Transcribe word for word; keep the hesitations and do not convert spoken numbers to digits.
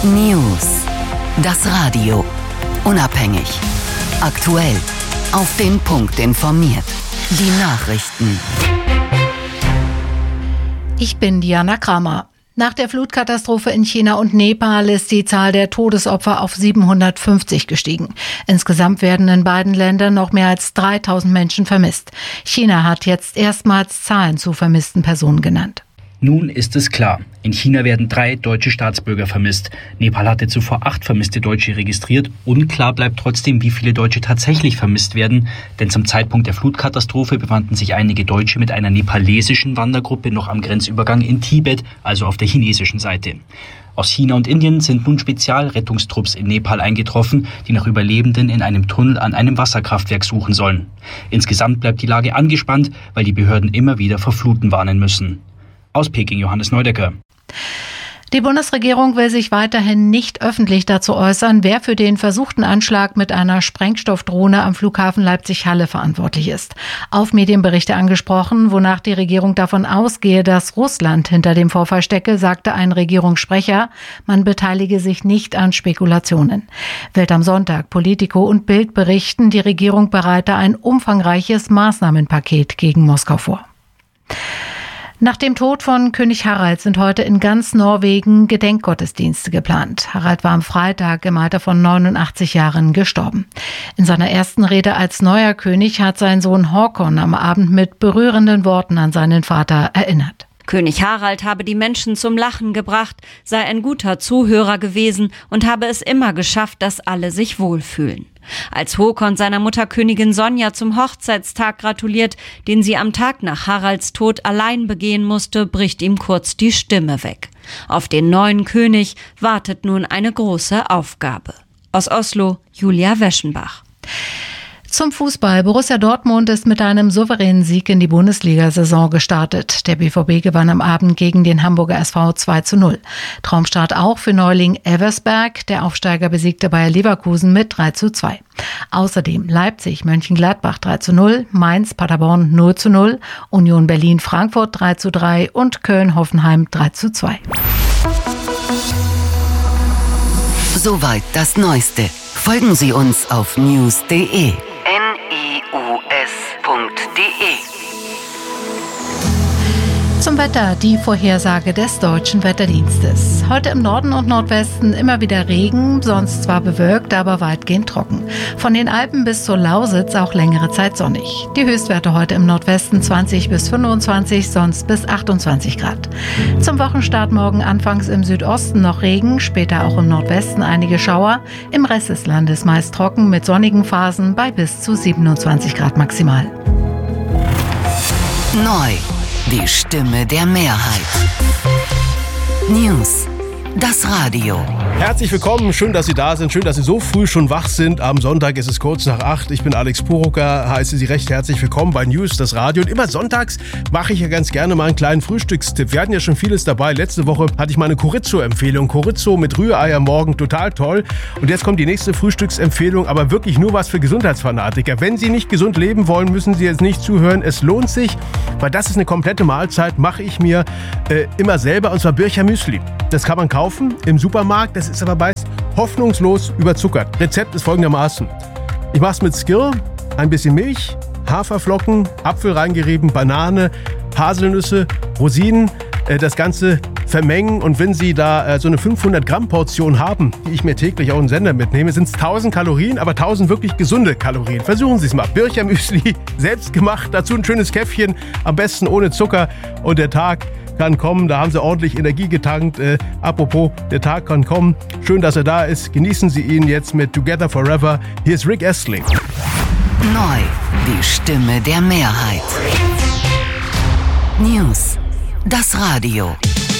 News. Das Radio. Unabhängig. Aktuell. Auf den Punkt informiert. Die Nachrichten. Ich bin Diana Kramer. Nach der Flutkatastrophe in China und Nepal ist die Zahl der Todesopfer auf siebenhundertfünfzig gestiegen. Insgesamt werden in beiden Ländern noch mehr als dreitausend Menschen vermisst. China hat jetzt erstmals Zahlen zu vermissten Personen genannt. Nun ist es klar, in China werden drei deutsche Staatsbürger vermisst. Nepal hatte zuvor acht vermisste Deutsche registriert. Unklar bleibt trotzdem, wie viele Deutsche tatsächlich vermisst werden. Denn zum Zeitpunkt der Flutkatastrophe befanden sich einige Deutsche mit einer nepalesischen Wandergruppe noch am Grenzübergang in Tibet, also auf der chinesischen Seite. Aus China und Indien sind nun Spezialrettungstrupps in Nepal eingetroffen, die nach Überlebenden in einem Tunnel an einem Wasserkraftwerk suchen sollen. Insgesamt bleibt die Lage angespannt, weil die Behörden immer wieder vor Fluten warnen müssen. Aus Peking, Johannes Neudecker. Die Bundesregierung will sich weiterhin nicht öffentlich dazu äußern, wer für den versuchten Anschlag mit einer Sprengstoffdrohne am Flughafen Leipzig-Halle verantwortlich ist. Auf Medienberichte angesprochen, wonach die Regierung davon ausgehe, dass Russland hinter dem Vorfall stecke, sagte ein Regierungssprecher, man beteilige sich nicht an Spekulationen. Welt am Sonntag, Politico und Bild berichten, die Regierung bereite ein umfangreiches Maßnahmenpaket gegen Moskau vor. Nach dem Tod von König Harald sind heute in ganz Norwegen Gedenkgottesdienste geplant. Harald war am Freitag im Alter von neunundachtzig Jahren gestorben. In seiner ersten Rede als neuer König hat sein Sohn Håkon am Abend mit berührenden Worten an seinen Vater erinnert. König Harald habe die Menschen zum Lachen gebracht, sei ein guter Zuhörer gewesen und habe es immer geschafft, dass alle sich wohlfühlen. Als Håkon seiner Mutter Königin Sonja zum Hochzeitstag gratuliert, den sie am Tag nach Haralds Tod allein begehen musste, bricht ihm kurz die Stimme weg. Auf den neuen König wartet nun eine große Aufgabe. Aus Oslo, Julia Weschenbach. Zum Fußball. Borussia Dortmund ist mit einem souveränen Sieg in die Bundesliga-Saison gestartet. Der B V B gewann am Abend gegen den Hamburger S V zwei zu null. Traumstart auch für Neuling Elversberg. Der Aufsteiger besiegte Bayer Leverkusen mit drei zu zwei. Außerdem Leipzig Mönchengladbach drei zu null, Mainz Paderborn null zu null, Union Berlin Frankfurt drei zu drei und Köln Hoffenheim drei zu zwei. Soweit das Neueste. Folgen Sie uns auf news punkt de. N-I-U-S punkt de. Zum Wetter die Vorhersage des Deutschen Wetterdienstes. Heute im Norden und Nordwesten immer wieder Regen, sonst zwar bewölkt, aber weitgehend trocken. Von den Alpen bis zur Lausitz auch längere Zeit sonnig. Die Höchstwerte heute im Nordwesten zwanzig bis fünfundzwanzig, sonst bis achtundzwanzig Grad. Zum Wochenstart morgen anfangs im Südosten noch Regen, später auch im Nordwesten einige Schauer. Im Rest des Landes meist trocken mit sonnigen Phasen bei bis zu siebenundzwanzig Grad maximal. Neu. Die Stimme der Mehrheit. News. Das Radio. Herzlich willkommen, schön, dass Sie da sind, schön, dass Sie so früh schon wach sind. Am Sonntag ist es kurz nach acht. Ich bin Alex Purucker, heiße Sie recht herzlich willkommen bei News, das Radio. Und immer sonntags mache ich ja ganz gerne mal einen kleinen Frühstückstipp. Wir hatten ja schon vieles dabei. Letzte Woche hatte ich mal eine Chorizo-Empfehlung. Chorizo mit Rührei am Morgen, total toll. Und jetzt kommt die nächste Frühstücksempfehlung, aber wirklich nur was für Gesundheitsfanatiker. Wenn Sie nicht gesund leben wollen, müssen Sie jetzt nicht zuhören. Es lohnt sich, weil das ist eine komplette Mahlzeit, mache ich mir äh, immer selber, und zwar Bircher Müsli. Das kann man kaufen im Supermarkt, das ist aber meist hoffnungslos überzuckert. Rezept ist folgendermaßen. Ich mache es mit Skir, ein bisschen Milch, Haferflocken, Apfel reingerieben, Banane, Haselnüsse, Rosinen, äh, das Ganze vermengen, und wenn Sie da äh, so eine fünfhundert Gramm Portion haben, die ich mir täglich auch im Sender mitnehme, sind es tausend Kalorien, aber tausend wirklich gesunde Kalorien. Versuchen Sie es mal. Bircher Müsli, selbst gemacht, dazu ein schönes Käffchen, am besten ohne Zucker, und der Tag kann kommen, da haben Sie ordentlich Energie getankt. Äh, apropos, der Tag kann kommen. Schön, dass er da ist. Genießen Sie ihn jetzt mit Together Forever. Hier ist Rick Astley. Neu, die Stimme der Mehrheit. News, das Radio.